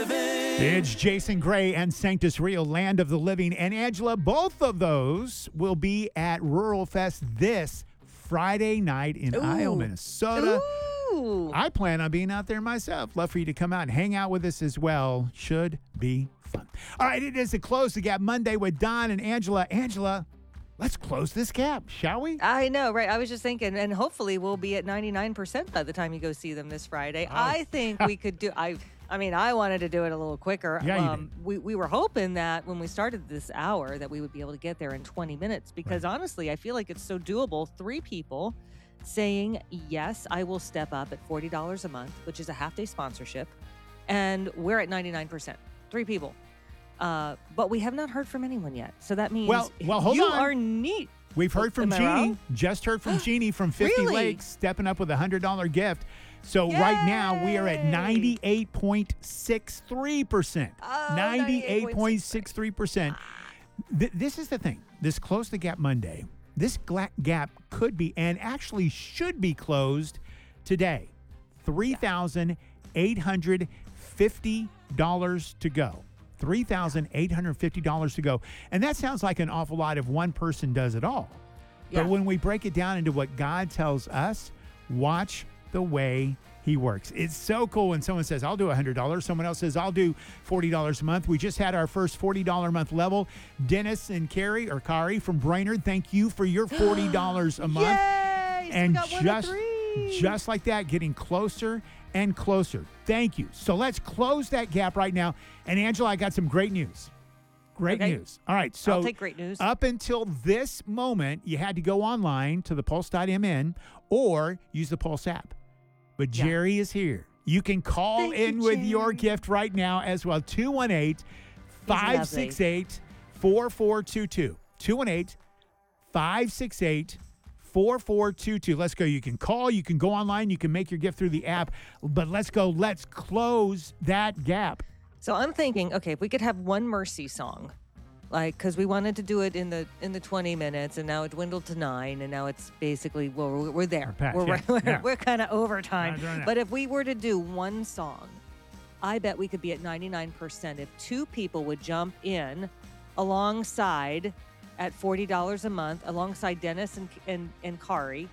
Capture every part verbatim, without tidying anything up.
living. It's Jason Gray and Sanctus Rio, Land of the Living. And Angela, both of those will be at Rural Fest this Friday night in Ooh. Isle, Minnesota. Ooh. I plan on being out there myself. Love for you to come out and hang out with us as well. Should be fun. All right, it is a Close the Gap Monday with Don and Angela. Angela, let's close this gap, shall we? I know, right? I was just thinking, and hopefully we'll be at ninety-nine percent by the time you go see them this Friday. Oh. I think we could do, I I mean, I wanted to do it a little quicker. Yeah, you um, we, we were hoping that when we started this hour that we would be able to get there in twenty minutes because Right. honestly, I feel like it's so doable. Three people saying, yes, I will step up at forty dollars a month, which is a half-day sponsorship, and we're at ninety-nine percent. Three people. Uh, but we have not heard from anyone yet. So that means Well- well, hold you on. are neat. We've heard from Am I Jeannie. wrong? Just heard from Jeannie from fifty Really? Lakes, stepping up with a one hundred dollars gift. So right now we are at Yay! ninety-eight point six three percent. Oh, ninety-eight point six three percent. Th- this is the thing. This Close the Gap Monday, this gla- gap could be and actually should be closed today. three thousand eight hundred fifty dollars to go. three thousand eight hundred fifty dollars to go. And that sounds like an awful lot if one person does it all. Yeah. But when we break it down into what God tells us, watch the way he works. It's so cool when someone says, I'll do one hundred dollars. Someone else says, I'll do forty dollars a month. We just had our first forty dollars a month level. Dennis and Carrie, or Kari from Brainerd, thank you for your forty dollars a month. Yay! So we And got one of just, three. just like that, getting closer and closer. Thank you. So let's close that gap right now. And Angela, I got some great news. Great Okay. news. All right. So I'll take great news. up until this moment, you had to go online to the pulse dot m n or use the Pulse app. But Yeah. Jerry is here. You can call Thank you, in with your Jerry. gift right now as well. two one eight, five six eight, four four two two. two one eight, five six eight, four four two two. Let's go. You can call, you can go online, you can make your gift through the app. But let's go. Let's close that gap. So I'm thinking, okay, if we could have one Mercy song, like, because we wanted to do it in the in the twenty minutes, and now it dwindled to nine, and now it's basically, well, we're, we're there. We're past, we're yeah, we're, yeah. we're kind of overtime. Right, right, right. But if we were to do one song, I bet we could be at ninety-nine percent if two people would jump in alongside at forty dollars a month, alongside Dennis and and, and Kari,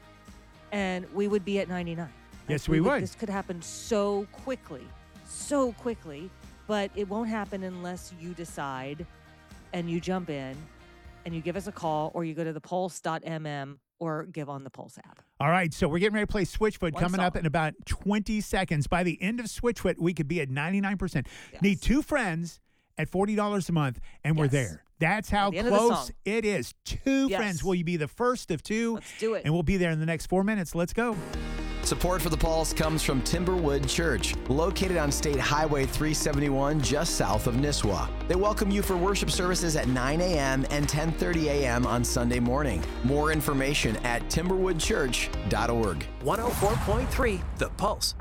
and we would be at ninety-nine. Yes, we would. This could happen so quickly, so quickly, but it won't happen unless you decide and you jump in and you give us a call or you go to the pulse dot m m or give on the Pulse app. All right, so we're getting ready to play Switchfoot One coming up song. in about twenty seconds. By the end of Switchfoot, we could be at ninety-nine percent. Yes. Need two friends at forty dollars a month, and we're Yes. there. That's how the end of the close song. it is. Two Yes. friends. Will you be the first of two? Let's do it. And we'll be there in the next four minutes. Let's go. Support for the Pulse comes from Timberwood Church, located on State Highway three seventy-one, just south of Nisswa. They welcome you for worship services at nine a.m. and ten thirty a.m. on Sunday morning. More information at timberwood church dot org. one oh four point three The Pulse.